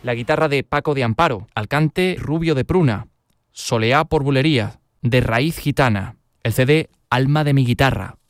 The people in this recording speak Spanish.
la guitarra de Paco de Amparo, al cante Rubio de Pruna, Soleá por Bulería, de Raíz Gitana, el CD Alma de mi guitarra.